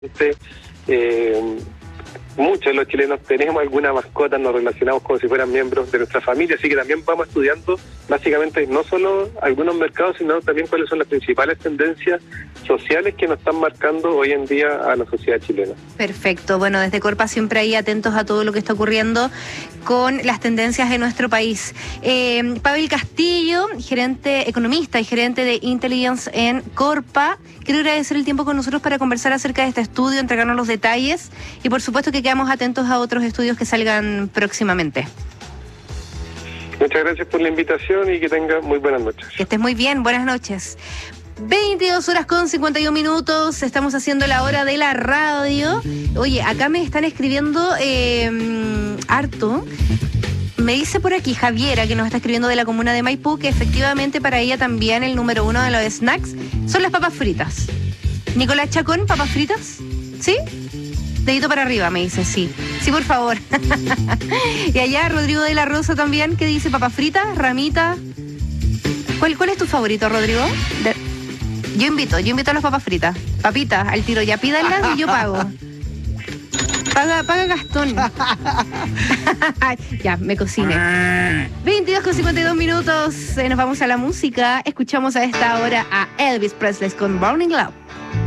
Eh, Muchos de los chilenos tenemos alguna mascota, nos relacionamos como si fueran miembros de nuestra familia, así que también vamos estudiando básicamente no solo algunos mercados, sino también cuáles son las principales tendencias sociales que nos están marcando hoy en día a la sociedad chilena. Perfecto. Bueno, desde Corpa siempre ahí atentos a todo lo que está ocurriendo con las tendencias de nuestro país. Pavel Castillo, gerente economista y gerente de Intelligence en Corpa, quiero agradecer el tiempo con nosotros para conversar acerca de este estudio, entregarnos los detalles y por supuesto que quedamos atentos a otros estudios que salgan próximamente. Muchas gracias por la invitación y que tenga muy buenas noches. Que estés muy bien, buenas noches. 22:51, estamos haciendo la hora de la radio. Oye, acá me están escribiendo harto. Me dice por aquí Javiera, que nos está escribiendo de la comuna de Maipú, que efectivamente para ella también el número uno de los snacks son las papas fritas. Nicolás Chacón, ¿papas fritas? ¿Sí? Dedito para arriba, me dice, sí. Sí, por favor. Y allá Rodrigo de la Rosa también, que dice papas fritas, ramita. ¿Cuál es tu favorito, Rodrigo? Yo invito a las papas fritas. Papitas, al tiro, ya pídanlas y yo pago. Paga Gastón. Ya, me cociné. 22:52, nos vamos a la música. Escuchamos a esta hora a Elvis Presley con Burning Love.